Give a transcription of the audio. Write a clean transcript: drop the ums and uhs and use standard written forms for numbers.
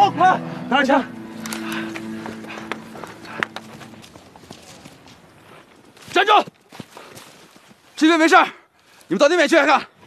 走，快，拿着枪。站住！这边没事，你们到那边去看看。